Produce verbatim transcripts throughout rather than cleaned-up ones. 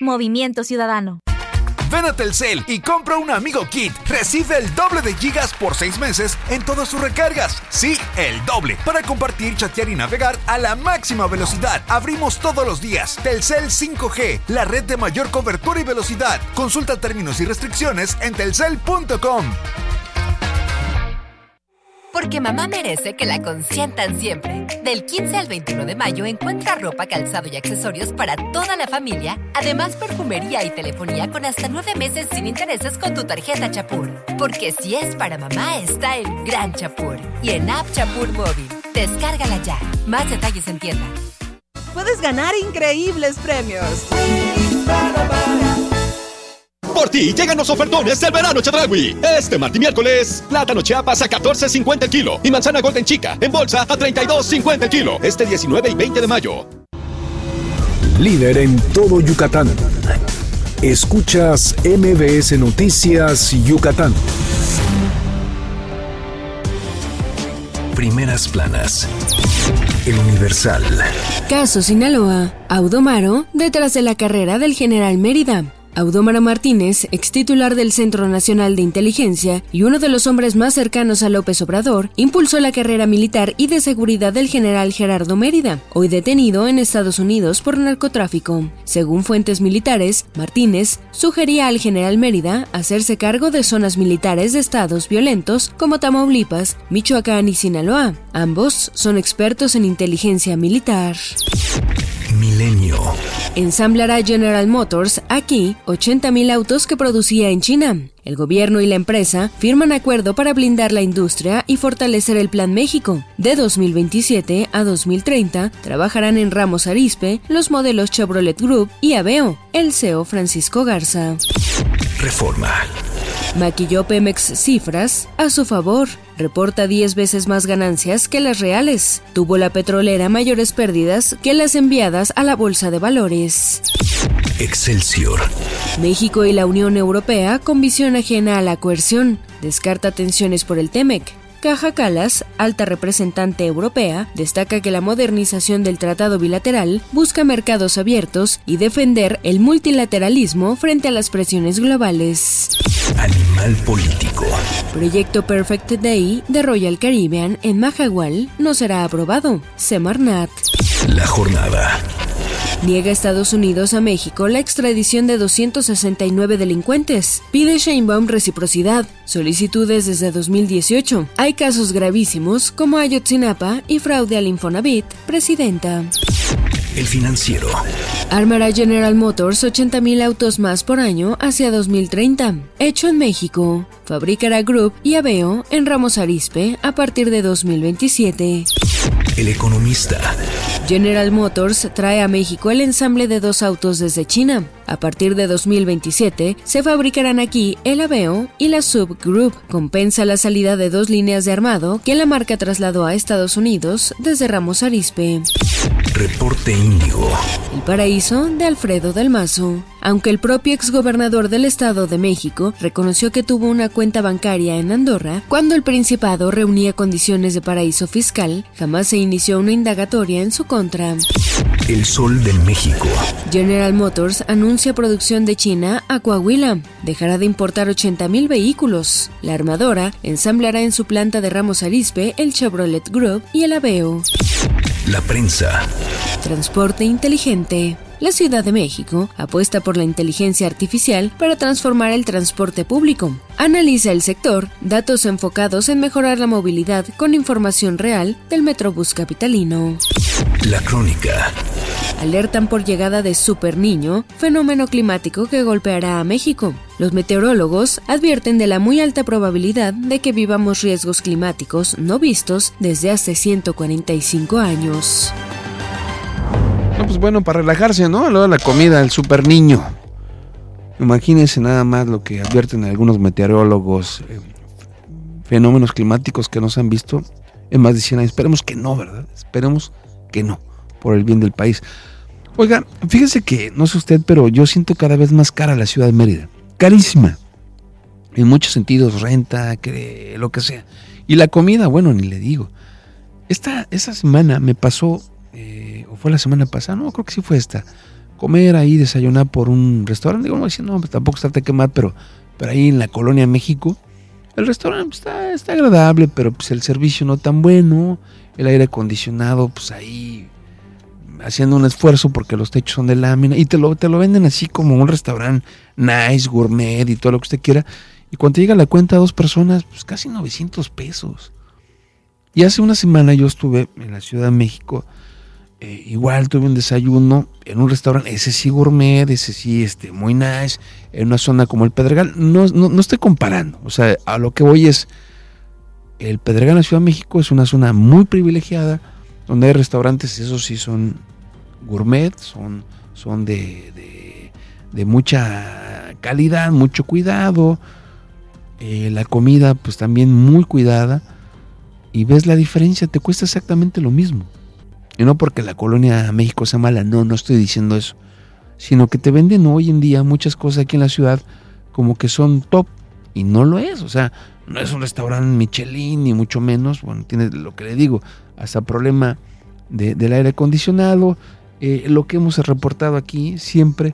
Movimiento Ciudadano. Ven a Telcel y compra un Amigo Kit. Recibe el doble de gigas por seis meses en todas sus recargas. Sí, el doble. Para compartir, chatear y navegar a la máxima velocidad. Abrimos todos los días. Telcel cinco G, la red de mayor cobertura y velocidad. Consulta términos y restricciones en telcel punto com. Porque mamá merece que la consientan siempre. Del quince al veintiuno de mayo encuentra ropa, calzado y accesorios para toda la familia. Además, perfumería y telefonía con hasta nueve meses sin intereses con tu tarjeta Chapur. Porque si es para mamá, está en Gran Chapur. Y en App Chapur Móvil. Descárgala ya. Más detalles en tienda. Puedes ganar increíbles premios. Por ti llegan los ofertones del verano Chedraui. Este martes y miércoles, plátano Chiapas a catorce cincuenta el kilo y manzana Golden Chica en bolsa a treinta y dos cincuenta el kilo. Este diecinueve y veinte de mayo. Líder en todo Yucatán. Escuchas M B S Noticias Yucatán. Primeras planas. El Universal. Caso Sinaloa. Audomaro detrás de la carrera del general Mérida. Audomaro Martínez, ex titular del Centro Nacional de Inteligencia y uno de los hombres más cercanos a López Obrador, impulsó la carrera militar y de seguridad del general Gerardo Mérida, hoy detenido en Estados Unidos por narcotráfico. Según fuentes militares, Martínez sugería al general Mérida hacerse cargo de zonas militares de estados violentos como Tamaulipas, Michoacán y Sinaloa. Ambos son expertos en inteligencia militar. Milenio. Ensamblará General Motors aquí ochenta mil autos que producía en China. El gobierno y la empresa firman acuerdo para blindar la industria y fortalecer el Plan México. De dos mil veintisiete a dos mil treinta, trabajarán en Ramos Arizpe los modelos Chevrolet Group y Aveo. El C E O Francisco Garza. Reforma. Maquilló Pemex cifras a su favor. Reporta diez veces más ganancias que las reales. Tuvo la petrolera mayores pérdidas que las enviadas a la Bolsa de Valores. Excelsior. México y la Unión Europea con visión ajena a la coerción. Descarta tensiones por el Temec. Kaja Kallas, alta representante europea, destaca que la modernización del tratado bilateral busca mercados abiertos y defender el multilateralismo frente a las presiones globales. Animal político. Proyecto Perfect Day de Royal Caribbean en Majagual no será aprobado. Semarnat. La jornada. Niega Estados Unidos a México la extradición de doscientos sesenta y nueve delincuentes. Pide Sheinbaum reciprocidad. Solicitudes desde dos mil dieciocho. Hay casos gravísimos como Ayotzinapa y fraude al Infonavit. Presidenta. El Financiero. Armará General Motors ochenta mil autos más por año hacia dos mil treinta. Hecho en México. Fabricará Group y Aveo en Ramos Arizpe a partir de dos mil veintisiete. El Economista. General Motors trae a México el ensamble de dos autos desde China. A partir de dos mil veintisiete se fabricarán aquí el Aveo y la Sub Group. Compensa la salida de dos líneas de armado que la marca trasladó a Estados Unidos desde Ramos Arizpe. Reporte Índigo. El paraíso de Alfredo del Mazo. Aunque el propio exgobernador del Estado de México reconoció que tuvo una cuenta bancaria en Andorra, cuando el Principado reunía condiciones de paraíso fiscal, jamás se inició una indagatoria en su contra. El Sol de México. General Motors anuncia producción de China a Coahuila. Dejará de importar ochenta mil vehículos. La armadora ensamblará en su planta de Ramos Arizpe el Chevrolet Group y el Aveo. La prensa. Transporte inteligente. La Ciudad de México apuesta por la inteligencia artificial para transformar el transporte público. Analiza el sector, datos enfocados en mejorar la movilidad con información real del Metrobús capitalino. La Crónica. Alertan por llegada de Super Niño, fenómeno climático que golpeará a México. Los meteorólogos advierten de la muy alta probabilidad de que vivamos riesgos climáticos no vistos desde hace ciento cuarenta y cinco años. No, pues bueno, para relajarse, ¿no? Luego de la comida, el Super Niño. Imagínense nada más lo que advierten algunos meteorólogos, eh, fenómenos climáticos que no se han visto en más de cien años. Esperemos que no, ¿verdad? Esperemos que no, por el bien del país. Oiga, fíjese que, no sé usted, pero yo siento cada vez más cara la ciudad de Mérida. Carísima. En muchos sentidos, renta, que, lo que sea. Y la comida, bueno, ni le digo. Esta, esta semana me pasó... Eh, o fue la semana pasada, no, creo que sí fue esta. comer ahí, desayunar por un restaurante. Digo, no, no pues tampoco está que mal, pero, pero ahí en la colonia México, el restaurante está, está agradable, pero pues el servicio no tan bueno, el aire acondicionado, pues ahí haciendo un esfuerzo porque los techos son de lámina y te lo, te lo venden así como un restaurante nice, gourmet y todo lo que usted quiera. Y cuando te llega la cuenta a dos personas, pues casi novecientos pesos. Y hace una semana yo estuve en la Ciudad de México, eh, igual tuve un desayuno en un restaurante, ese sí gourmet, ese sí este, muy nice, en una zona como el Pedregal. No, no, no estoy comparando, o sea, a lo que voy es, el Pedregal en la Ciudad de México es una zona muy privilegiada, donde hay restaurantes, esos sí son gourmet, son, son de, de, de mucha calidad, mucho cuidado, eh, la comida pues también muy cuidada, y ves la diferencia, te cuesta exactamente lo mismo. Y no porque la colonia México sea mala, no, no estoy diciendo eso, sino que te venden hoy en día muchas cosas aquí en la ciudad como que son top, y no lo es, o sea, no es un restaurante Michelin, ni mucho menos, bueno, tiene lo que le digo, hasta problema de, del aire acondicionado, eh, lo que hemos reportado aquí siempre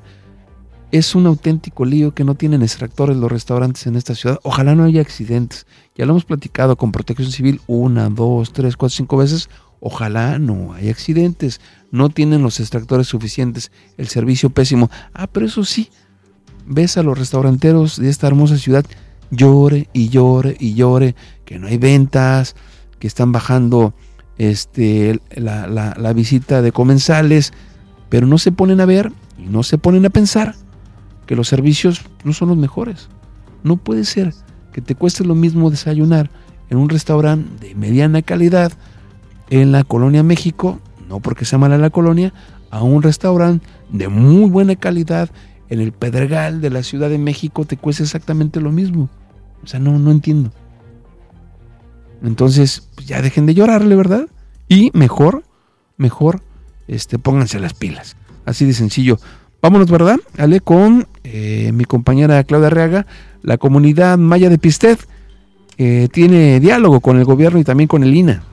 es un auténtico lío que no tienen extractores los restaurantes en esta ciudad. Ojalá no haya accidentes, ya lo hemos platicado con Protección Civil una, dos, tres, cuatro, cinco veces, ojalá no haya accidentes, no tienen los extractores suficientes, el servicio pésimo. Ah, pero eso sí, ves a los restauranteros de esta hermosa ciudad, llore y llore y llore, que no hay ventas, que están bajando este, la, la, la visita de comensales, pero no se ponen a ver y no se ponen a pensar que los servicios no son los mejores. No puede ser que te cueste lo mismo desayunar en un restaurante de mediana calidad en la colonia México, no porque sea mala la colonia, a un restaurante de muy buena calidad en el Pedregal de la Ciudad de México te cuesta exactamente lo mismo. O sea, no, no entiendo. Entonces, pues ya dejen de llorarle, ¿verdad? Y mejor, mejor, este, pónganse las pilas. Así de sencillo. Vámonos, ¿verdad? Ale, con eh, mi compañera Claudia Arriaga. La comunidad maya de Pistet eh, tiene diálogo con el gobierno y también con el I N A.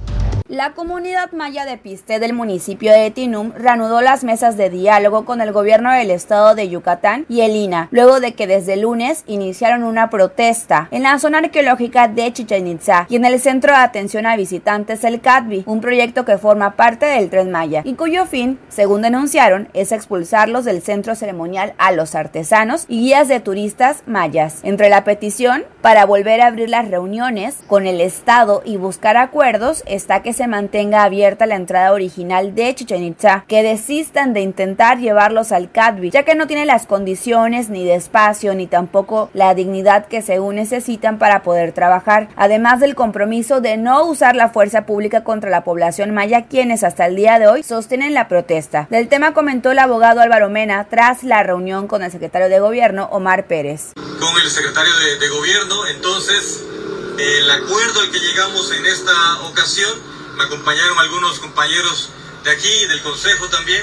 La comunidad maya de Pistet del municipio de Tinum reanudó las mesas de diálogo con el gobierno del estado de Yucatán y el I N A, luego de que desde el lunes iniciaron una protesta en la zona arqueológica de Chichén Itzá y en el Centro de Atención a Visitantes el C A D V I, un proyecto que forma parte del Tren Maya y cuyo fin, según denunciaron, es expulsarlos del centro ceremonial a los artesanos y guías de turistas mayas. Entre la petición para volver a abrir las reuniones con el estado y buscar acuerdos está que se mantenga abierta la entrada original de Chichén Itzá, que desistan de intentar llevarlos al C A D V I, ya que no tiene las condiciones ni de espacio ni tampoco la dignidad que según necesitan para poder trabajar, además del compromiso de no usar la fuerza pública contra la población maya, quienes hasta el día de hoy sostienen la protesta. Del tema comentó el abogado Álvaro Mena tras la reunión con el secretario de gobierno Omar Pérez. Con el secretario de, de gobierno, entonces, el acuerdo al que llegamos en esta ocasión, me acompañaron algunos compañeros de aquí, del consejo también,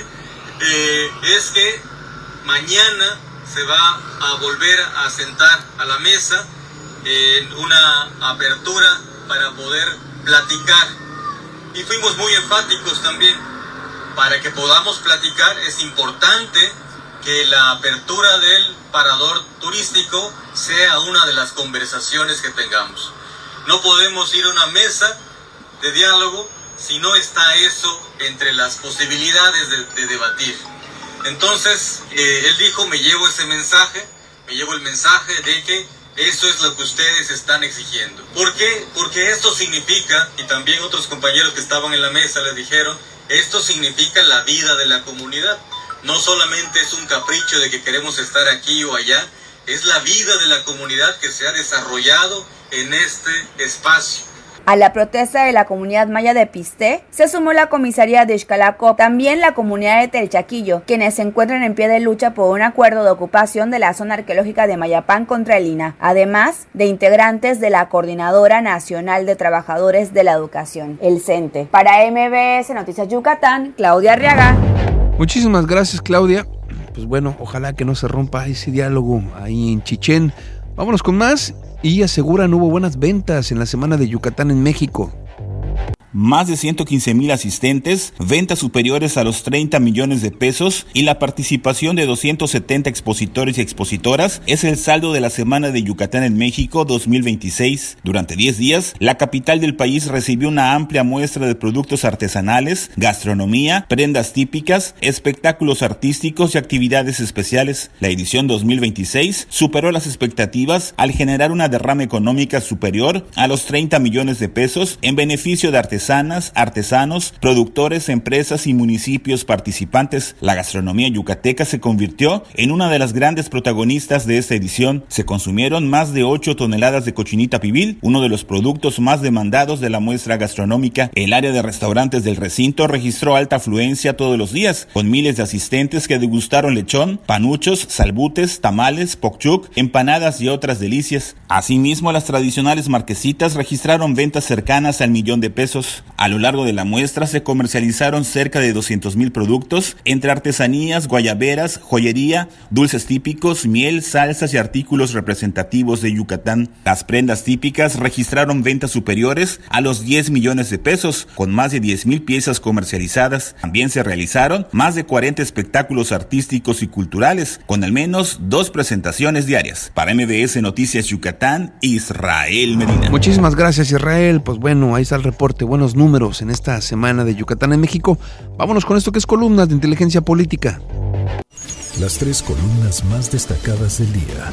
eh, es que mañana se va a volver a sentar a la mesa en eh, una apertura para poder platicar. Y fuimos muy enfáticos también, para que podamos platicar es importante que la apertura del parador turístico sea una de las conversaciones que tengamos. No podemos ir a una mesa de diálogo si no está eso entre las posibilidades de, de debatir. Entonces, eh, él dijo, me llevo ese mensaje, me llevo el mensaje de que eso es lo que ustedes están exigiendo. ¿Por qué? Porque esto significa, y también otros compañeros que estaban en la mesa les dijeron, esto significa la vida de la comunidad. No solamente es un capricho de que queremos estar aquí o allá, es la vida de la comunidad que se ha desarrollado en este espacio. A la protesta de la comunidad maya de Pistet se sumó la comisaría de Xcalacop, también la comunidad de Telchaquillo, quienes se encuentran en pie de lucha por un acuerdo de ocupación de la zona arqueológica de Mayapán contra el I N A, además de integrantes de la Coordinadora Nacional de Trabajadores de la Educación, el CENTE. Para M B S Noticias Yucatán, Claudia Arriaga. Muchísimas gracias, Claudia. Pues bueno, ojalá que no se rompa ese diálogo ahí en Chichén. Vámonos con más. Y aseguran hubo buenas ventas en la semana de Yucatán en México. más de ciento quince mil asistentes, ventas superiores a los treinta millones de pesos y la participación de doscientos setenta expositores y expositoras es el saldo de la Semana de Yucatán en México dos mil veintiséis. Durante diez días, la capital del país recibió una amplia muestra de productos artesanales, gastronomía, prendas típicas, espectáculos artísticos y actividades especiales. La edición dos mil veintiséis superó las expectativas al generar una derrama económica superior a los treinta millones de pesos en beneficio de artesanas, artesanos, productores, empresas y municipios participantes. La gastronomía yucateca se convirtió en una de las grandes protagonistas de esta edición. Se consumieron más de ocho toneladas de cochinita pibil, uno de los productos más demandados de la muestra gastronómica. El área de restaurantes del recinto registró alta afluencia todos los días, con miles de asistentes que degustaron lechón, panuchos, salbutes, tamales, pokchuk, empanadas y otras delicias. Asimismo, las tradicionales marquesitas registraron ventas cercanas al millón de pesos. A lo largo de la muestra se comercializaron cerca de doscientos mil productos, entre artesanías, guayaberas, joyería, dulces típicos, miel, salsas y artículos representativos de Yucatán. Las prendas típicas registraron ventas superiores a los diez millones de pesos, con más de diez mil piezas comercializadas. También se realizaron más de cuarenta espectáculos artísticos y culturales, con al menos dos presentaciones diarias. Para M B S Noticias Yucatán, Israel Medina. Muchísimas gracias, Israel. Pues bueno, ahí está el reporte. Buenos números en esta semana de Yucatán en México. Vámonos con esto que es columnas de inteligencia política. Las tres columnas más destacadas del día.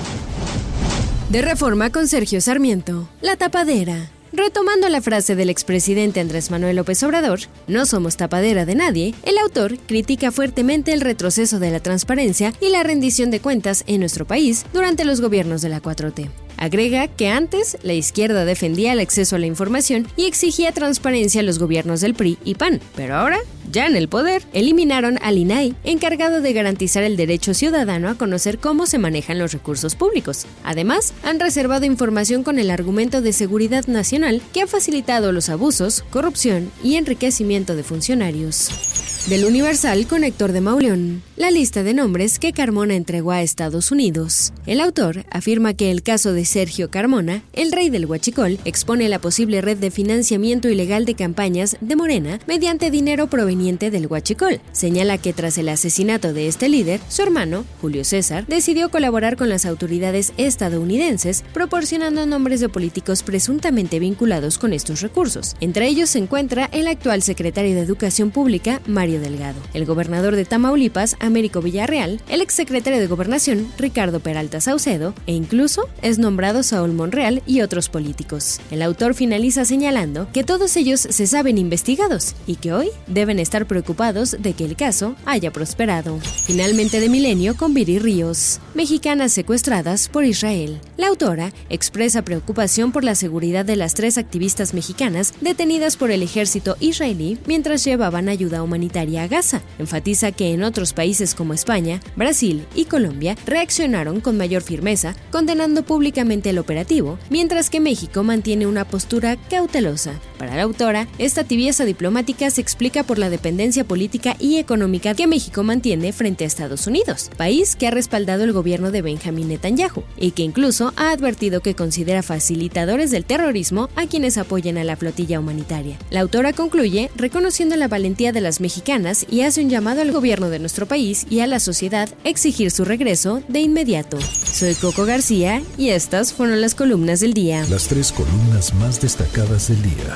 De Reforma con Sergio Sarmiento. La tapadera. Retomando la frase del expresidente Andrés Manuel López Obrador, no somos tapadera de nadie, el autor critica fuertemente el retroceso de la transparencia y la rendición de cuentas en nuestro país durante los gobiernos de la cuatro T. Agrega que antes la izquierda defendía el acceso a la información y exigía transparencia a los gobiernos del P R I y P A N, pero ahora, ya en el poder, eliminaron al I N A I, encargado de garantizar el derecho ciudadano a conocer cómo se manejan los recursos públicos. Además, han reservado información con el argumento de seguridad nacional que ha facilitado los abusos, corrupción y enriquecimiento de funcionarios. Del Universal con Héctor de Mauleón, la lista de nombres que Carmona entregó a Estados Unidos. El autor afirma que el caso de Sergio Carmona, el rey del huachicol, expone la posible red de financiamiento ilegal de campañas de Morena mediante dinero proveniente del huachicol. Señala que tras el asesinato de este líder, su hermano, Julio César, decidió colaborar con las autoridades estadounidenses, proporcionando nombres de políticos presuntamente vinculados con estos recursos. Entre ellos se encuentra el actual secretario de Educación Pública, Mario Delgado, el gobernador de Tamaulipas, Américo Villarreal, el exsecretario de Gobernación, Ricardo Peralta Saucedo, e incluso es nombrado Saúl Monreal y otros políticos. El autor finaliza señalando que todos ellos se saben investigados y que hoy deben estar preocupados de que el caso haya prosperado. Finalmente de Milenio con Viri Ríos, mexicanas secuestradas por Israel. La autora expresa preocupación por la seguridad de las tres activistas mexicanas detenidas por el ejército israelí mientras llevaban ayuda humanitaria a Gaza. Enfatiza que en otros países como España, Brasil y Colombia reaccionaron con mayor firmeza, condenando públicamente el operativo, mientras que México mantiene una postura cautelosa. Para la autora, esta tibieza diplomática se explica por la dependencia política y económica que México mantiene frente a Estados Unidos, país que ha respaldado el gobierno de Benjamín Netanyahu y que incluso ha advertido que considera facilitadores del terrorismo a quienes apoyan a la flotilla humanitaria. La autora concluye reconociendo la valentía de las mexicanas y hace un llamado al gobierno de nuestro país y a la sociedad a exigir su regreso de inmediato. Soy Coco García y estas fueron las columnas del día. Las tres columnas más destacadas del día.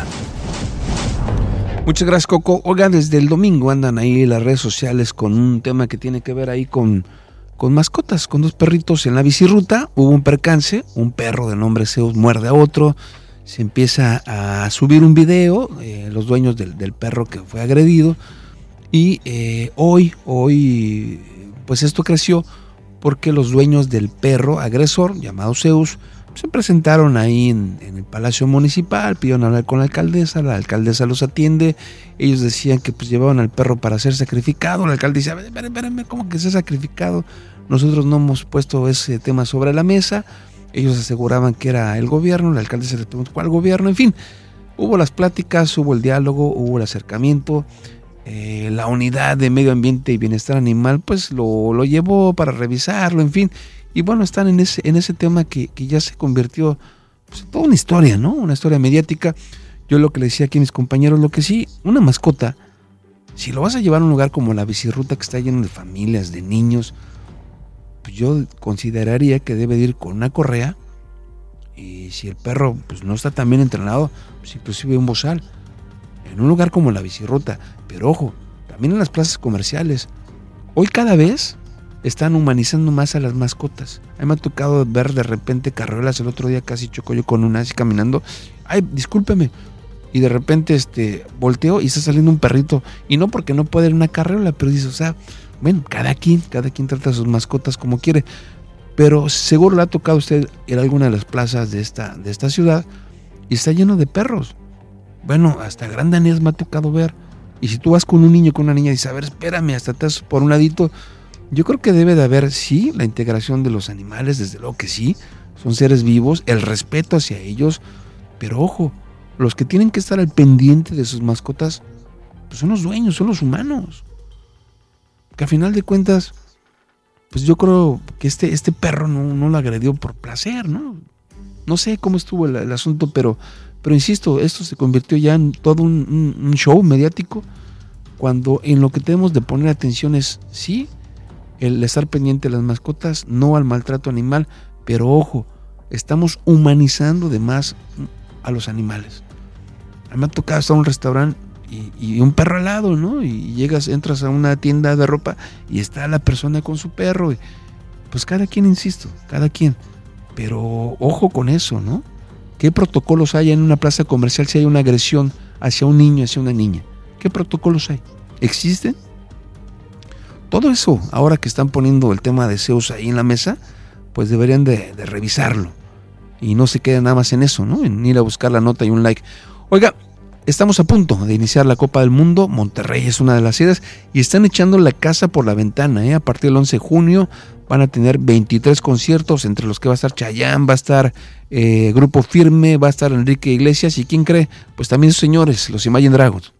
Muchas gracias, Coco. Oigan, desde el domingo andan ahí las redes sociales con un tema que tiene que ver ahí con, con mascotas, con dos perritos en la bicirruta. Hubo un percance, un perro de nombre Zeus muerde a otro. Se empieza a subir un video, eh, los dueños del, del perro que fue agredido. Y eh, hoy, hoy, pues esto creció porque los dueños del perro agresor, llamado Zeus, se presentaron ahí en, en el Palacio Municipal, pidieron hablar con la alcaldesa, la alcaldesa los atiende, ellos decían que pues llevaban al perro para ser sacrificado, la alcalde dice, espérame, espérame, ¿cómo que sea sacrificado? Nosotros no hemos puesto ese tema sobre la mesa, ellos aseguraban que era el gobierno, la alcaldesa les preguntó, ¿cuál gobierno? En fin, hubo las pláticas, hubo el diálogo, hubo el acercamiento. Eh, la unidad de medio ambiente y bienestar animal pues lo, lo llevó para revisarlo, en fin, y bueno, están en ese, en ese tema que, que ya se convirtió pues, en toda una historia, ¿no? Una historia mediática. yo lo que le decía aquí a mis compañeros, lo que sí, una mascota, si lo vas a llevar a un lugar como la bicirruta que está lleno de familias, de niños, pues yo consideraría que debe de ir con una correa, y si el perro pues no está tan bien entrenado, pues inclusive un bozal, en un lugar como la bicirruta. Pero ojo, también en las plazas comerciales, hoy cada vez están humanizando más a las mascotas. A mí me ha tocado ver de repente carreolas. El otro día casi chocó yo con una así caminando. Ay, discúlpeme. Y de repente este volteo y está saliendo un perrito. Y no porque no puede ir una carreola, pero dice, o sea, bueno, cada quien, cada quien trata a sus mascotas como quiere. Pero seguro le ha tocado a usted ir a alguna de las plazas de esta, de esta ciudad y está lleno de perros. Bueno, hasta gran danés me ha tocado ver. Y si tú vas con un niño, con una niña y dices, a ver, espérame, hasta estás por un ladito. Yo creo que debe de haber, sí, la integración de los animales, desde luego que sí, son seres vivos, el respeto hacia ellos, pero ojo, los que tienen que estar al pendiente de sus mascotas, pues son los dueños, son los humanos. Que a final de cuentas, pues yo creo que este, este perro no, no lo agredió por placer, ¿no? No sé cómo estuvo el, el asunto, pero, pero insisto, esto se convirtió ya en todo un, un, un show mediático, cuando en lo que tenemos de poner atención es, sí, el estar pendiente de las mascotas, no al maltrato animal, pero ojo, estamos humanizando de más a los animales. A mí me ha tocado estar en un restaurante y, y un perro al lado, ¿no? Y llegas, entras a una tienda de ropa y está la persona con su perro. Y pues cada quien, insisto, cada quien. Pero ojo con eso, ¿no? ¿Qué protocolos hay en una plaza comercial si hay una agresión hacia un niño, hacia una niña? ¿Qué protocolos hay? ¿Existen? Todo eso, ahora que están poniendo el tema de Zeus ahí en la mesa, pues deberían de, de revisarlo. Y no se queden nada más en eso, ¿no? En ir a buscar la nota y un like. Oiga, estamos a punto de iniciar la Copa del Mundo. Monterrey es una de las sedes y están echando la casa por la ventana, ¿eh? A partir del once de junio van a tener veintitrés conciertos, entre los que va a estar Chayanne, va a estar eh, Grupo Firme, va a estar Enrique Iglesias. ¿Y quién cree? Pues también sus señores, los Imagine Dragons.